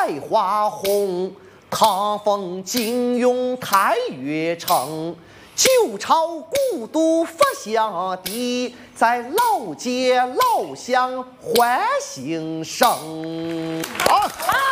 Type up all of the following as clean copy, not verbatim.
花红，唐风金庸太岳城。旧朝故都佛像地，在老街老巷欢兴生。好，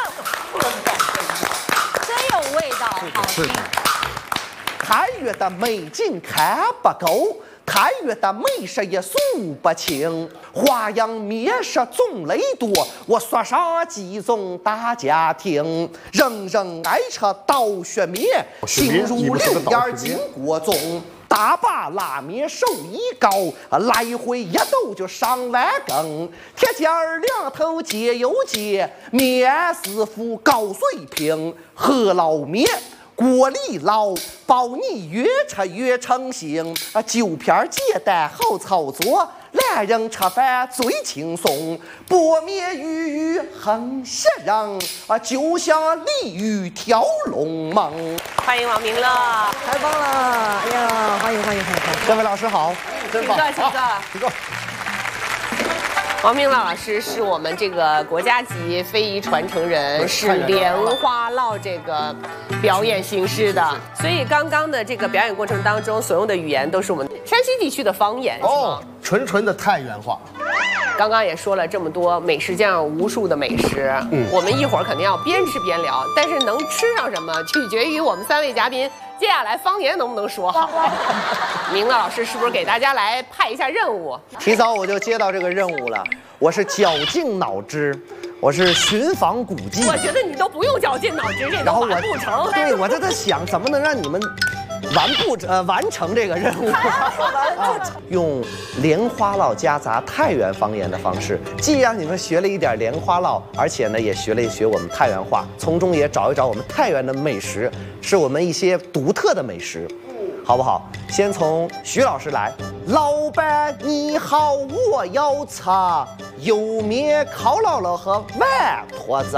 真有味道，好听。 太岳的美景看不够，太岳的美食也数不清，花样美食种类多，我说上几种大家听。人人爱吃刀削面，心如柳叶进锅中。大把拉面手艺高，来回一抖就上万根。铁尖儿两头接又接，面师傅高水平，饸饹面。锅里捞，保你越吃越成型。酒片简单好操作，两人吃饭最轻松。薄面鱼很吓人，就像鲤鱼跳龙门。 欢迎王明乐， 太棒了！哎呀，欢迎！ 各位老师好，真棒！ 请坐。王明乐老师是我们这个国家级非遗传承人，是莲花落这个表演形式的，所以刚刚的这个表演过程当中，所用的语言都是我们山西地区的方言， 哦，纯的太原话。 刚刚也说了这么多美食酱，无数的美食，我们一会儿肯定要边吃边聊，但是能吃上什么，取决于我们3位嘉宾接下来方言能不能说好。明乐老师是不是给大家来派一下任务？ 提早我就接到这个任务了，我是绞尽脑汁，我是寻访古迹。 我觉得你都不用绞尽脑汁，这都完不成。 对，我就在想怎么能让你们完成这个任务。用莲花落夹杂太原方言的方式，既让你们学了一点莲花落，而且呢也学了一学我们太原话，从中也找一找我们太原的美食，是我们一些独特的美食，好不好？先从徐老师来。老板你好，我要吃油面烤姥姥和碗坨子。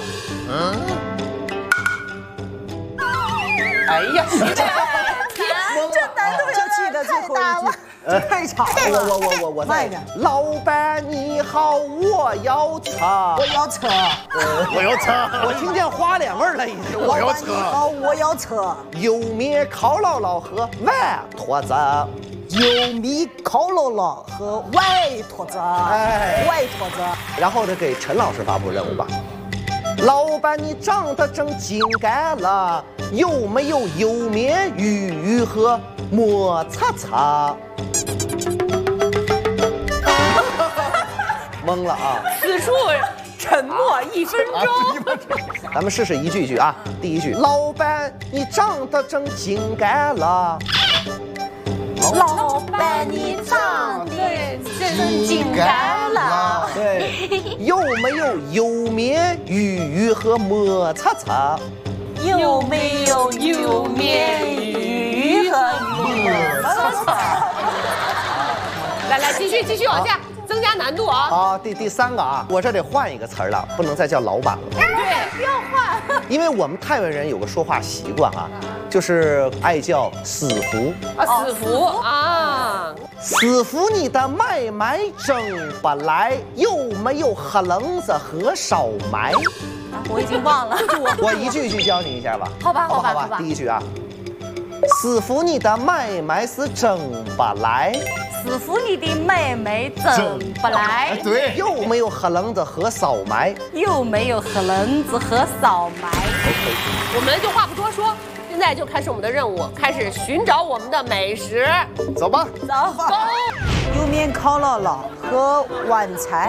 哎呀， 这难度就记得最后一句，太长了。 我再老板你好，我要吃， 我要扯， 我听见花脸味儿了已经。 我要扯，好，我要扯。 油面烤姥姥和碗坨子， 油米烤姥姥和外坨子，外坨子。 然后呢，给陈老师发布任务吧。老板，你长得真精干了，有没有油面鱼和摩擦擦？懵了啊！ 此处沉默1分钟。 咱们试试一句一句啊。第一句，老板，你长得真精干了。 老板，你长得真精干了。 对，有没有油面鱼和摩擦擦？ 有没有油面鱼和摩擦擦？来，继续往下增加难度啊！ 好，第3个啊，我这得换一个词儿了，不能再叫老板了。 对，不要换。 因为我们太原人有个说话习惯啊，就是爱叫死符啊，死符啊， 死符你的买卖真不来，有没有黑棱子和烧麦？ 我已经忘了， 我一句一句教你一下吧。 好吧。 第一句啊，死符你的买卖是真不来， 死符你的买卖真不来。 对， 有没有黑棱子和烧麦？ 有没有黑棱子和烧麦？我们就话不多说，现在就开始我们的任务，开始寻找我们的美食。 走吧。 走。 油面烤姥姥和碗菜。